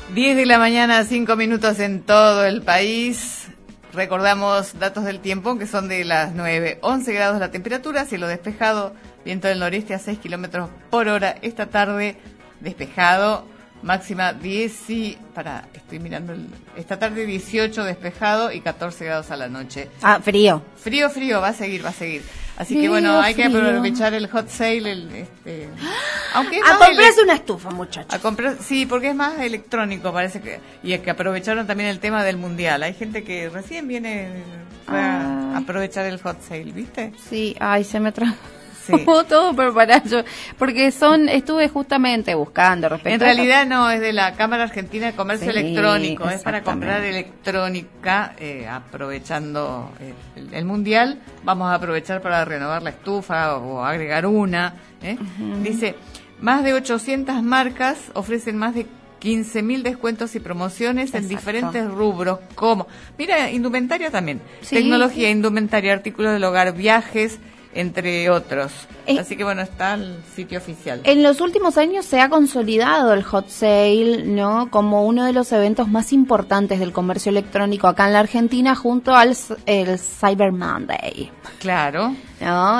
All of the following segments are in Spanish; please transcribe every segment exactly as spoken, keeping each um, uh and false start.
diez de la mañana, cinco minutos en todo el país. Recordamos datos del tiempo que son de las nueve, once grados la temperatura, cielo despejado, viento del noreste a seis kilómetros por hora. Esta tarde despejado, máxima diez y, para, estoy mirando, el, esta tarde dieciocho despejado y catorce grados a la noche. Ah, frío. Frío, frío, va a seguir, va a seguir. Así Frío, que bueno, hay frío. que aprovechar el hot sale, el, este, aunque es A más comprarse ele- una estufa, muchachos. a comprar, sí, porque es más electrónico, parece que, y es que aprovecharon también el tema del mundial. Hay gente que recién viene fue a Ay. aprovechar el hot sale, ¿viste? Sí, ay, se me trajo Sí. todo preparado. Porque son, estuve justamente buscando respecto En a- realidad no, es de la Cámara Argentina de Comercio Sí, Electrónico, es para exactamente. comprar electrónica, eh, aprovechando eh, el, el mundial. Vamos a aprovechar para renovar la estufa o agregar una. ¿eh? Ujú. Dice, más de ochocientas marcas ofrecen más de quince mil descuentos y promociones en Exacto. diferentes rubros, como, mira, indumentaria también, Sí, tecnología, sí. indumentaria, artículos del hogar, viajes, entre otros. Eh, Así que bueno, está el sitio oficial. En los últimos años se ha consolidado el hot sale, ¿no? Como uno de los eventos más importantes del comercio electrónico acá en la Argentina, junto al s- el Cyber Monday, Claro. ¿no?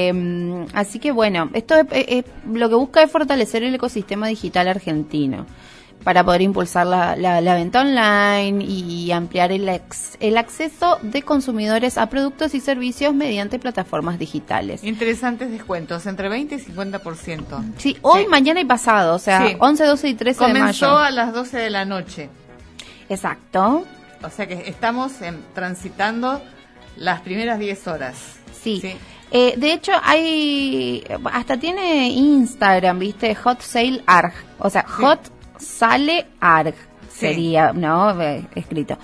Eh, así que bueno, esto es- es- es- lo que busca es fortalecer el ecosistema digital argentino para poder impulsar la, la, la venta online y ampliar el, ex- el acceso de consumidores a productos y servicios mediante plataformas digitales. Interesantes descuentos, entre veinte y cincuenta por ciento. Sí, hoy, Sí. mañana y pasado, o sea, Sí. once, doce y trece de Comenzó mayo. a las doce de la noche. Exacto, O sea que estamos en- transitando las primeras diez horas. sí. Sí. Eh, de hecho, hay, hasta tiene Instagram, ¿viste? Hot Sale Arg, o sea, Sí. Hot Sale Arg Sí. sería, ¿no? Eh, escrito.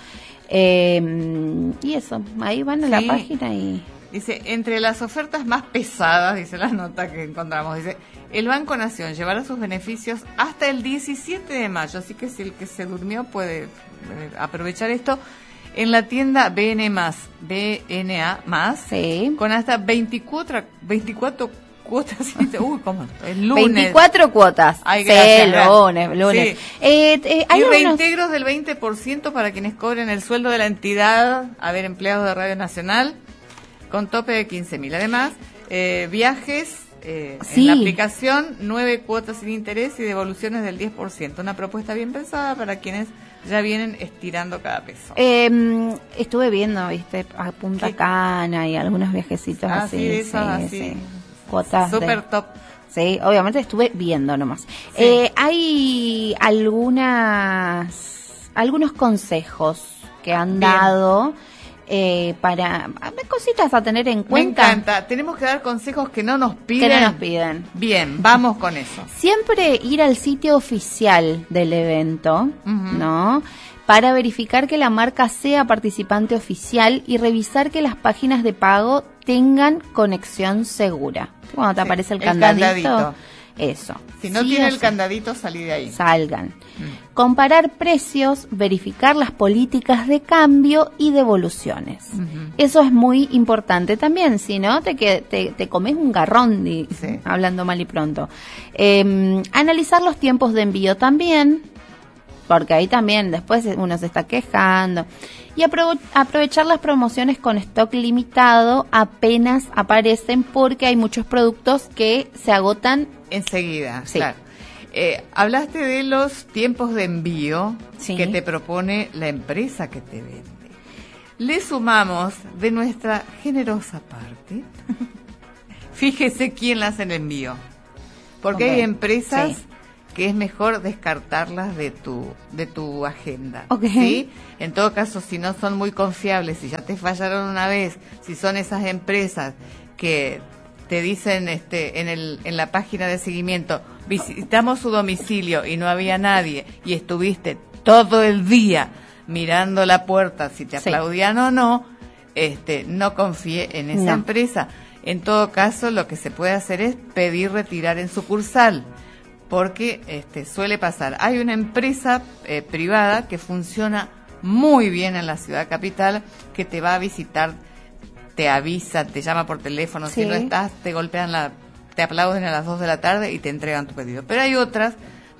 Eh, y eso, ahí van a la Sí. página y... Dice, entre las ofertas más pesadas, dice la nota que encontramos, dice, el Banco Nación llevará sus beneficios hasta el diecisiete de mayo, así que si el que se durmió puede eh, aprovechar esto, en la tienda B N más, B N A más, Sí. con hasta veinticuatro, veinticuatro cuotas, y dice, uy, ¿cómo? El lunes. veinticuatro cuotas. Ay, sí, gracias, gracias. lunes, lunes. Sí. Eh, eh, hay Y algunos- reintegros del veinte por ciento para quienes cobren el sueldo de la entidad, a ver, empleados de Radio Nacional, con tope de quince mil. Además, eh, viajes, eh, Sí. en la aplicación, nueve cuotas sin interés y devoluciones del diez por ciento. Una propuesta bien pensada para quienes ya vienen estirando cada peso. Eh, estuve viendo, viste, a Punta ¿Qué? Cana y algunos viajecitos Ah, así. sí, de esos así. sí. Cuotas de- Super top. Sí, obviamente estuve viendo nomás. Eh, hay algunas, algunos consejos que han Bien. dado eh, para hay cositas a tener en Me cuenta. encanta. Tenemos que dar consejos que no nos piden. Que no nos piden. Bien, vamos con eso. Siempre ir al sitio oficial del evento, Ujú. ¿no? Para verificar que la marca sea participante oficial y revisar que las páginas de pago tengan conexión segura. Cuando te Sí, aparece el el candadito, candadito. eso. Si no Sí tiene o el sí, candadito, salí de ahí. salgan. Mm. Comparar precios, verificar las políticas de cambio y devoluciones. Ujú. Eso es muy importante también, si no te, que, te, te comes un garrón, di- Sí. hablando mal y pronto. Eh, analizar los tiempos de envío también, porque ahí también después uno se está quejando. Y aprove- aprovechar las promociones con stock limitado apenas aparecen, porque hay muchos productos que se agotan. Enseguida, Sí. claro. Eh, hablaste de los tiempos de envío Sí. que te propone la empresa que te vende. Le sumamos de nuestra generosa parte. Fíjese quién le hace el envío. Porque Ok, hay empresas sí. que es mejor descartarlas de tu de tu agenda. Ok. ¿Sí? En todo caso, si no son muy confiables, si ya te fallaron una vez, si son esas empresas que te dicen este en el en la página de seguimiento, visitamos su domicilio y no había nadie y estuviste todo el día mirando la puerta si te Sí. aplaudían o no, este no confíe en esa No. empresa. En todo caso, lo que se puede hacer es pedir retirar en sucursal, porque este suele pasar. Hay una empresa eh, privada que funciona muy bien en la ciudad capital, que te va a visitar, te avisa, te llama por teléfono, Sí. si no estás, te golpean la, te aplauden a las dos de la tarde y te entregan tu pedido. Pero hay otras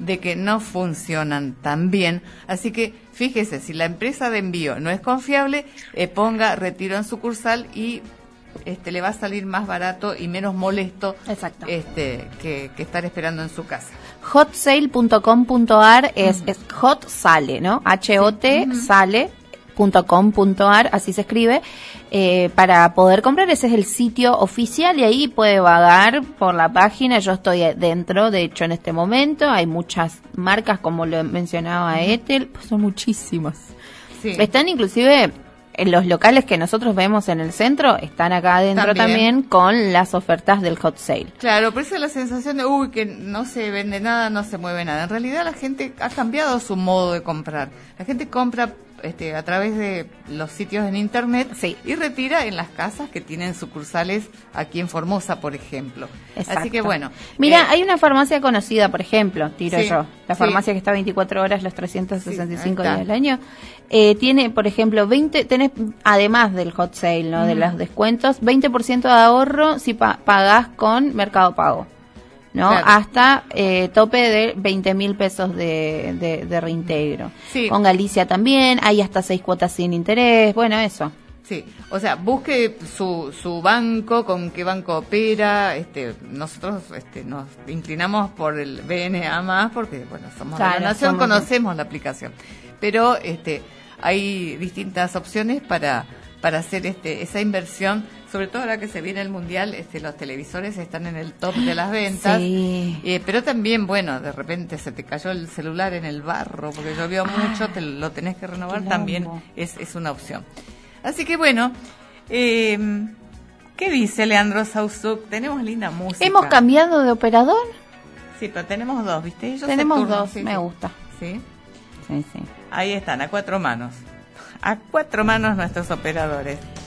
de que no funcionan tan bien. Así que fíjese, si la empresa de envío no es confiable, eh, ponga retiro en sucursal y este le va a salir más barato y menos molesto. Exacto. este que, que estar esperando en su casa. hot sale punto com punto a r es, uh-huh. es hot sale, ¿no? H O T uh-huh. sale punto com punto a r, así se escribe, eh, para poder comprar. Ese es el sitio oficial y ahí puede vagar por la página. Yo estoy dentro, de hecho, en este momento. Hay muchas marcas, como lo mencionaba uh-huh. Ethel, pues son muchísimas. Sí. Están inclusive en los locales que nosotros vemos en el centro, están acá adentro también, también con las ofertas del hot sale. Claro, por eso la sensación de, uy, que no se vende nada, no se mueve nada. En realidad la gente ha cambiado su modo de comprar. La gente compra este, a través de los sitios en internet sí. y retira en las casas que tienen sucursales aquí en Formosa, por ejemplo. Exacto. Así que bueno. Mira, eh, hay una farmacia conocida, por ejemplo, tiro sí, yo, la farmacia sí. que está veinticuatro horas los trescientos sesenta y cinco sí, días del año. Eh, tiene, por ejemplo, veinte, tenés, además del hot sale, ¿no? Mm. De los descuentos, veinte por ciento de ahorro si pa- pagás con Mercado Pago, ¿no? Claro. Hasta eh, tope de veinte mil pesos de, de, de reintegro. Sí. Con Galicia también, hay hasta seis cuotas sin interés, bueno, eso. Sí, o sea, busque su, su banco, con qué banco opera. Este, nosotros este, nos inclinamos por el B N A más, porque bueno, somos claro, de la nación, somos conocemos la aplicación. Pero este, hay distintas opciones para para hacer este esa inversión, sobre todo ahora que se viene el mundial. Este, los televisores están en el top de las ventas. Sí. Eh, pero también, bueno, de repente se te cayó el celular en el barro porque llovió ah, mucho, te lo tenés que renovar, también es es una opción. Así que bueno, eh, ¿qué dice Leandro Sauzuk? Tenemos linda música. ¿Hemos cambiado de operador? Sí, pero tenemos dos, ¿viste? Ellos tenemos turno, dos, sí, me sí. gusta. ¿Sí? Sí, sí. Ahí están, a cuatro manos. A cuatro manos nuestros operadores.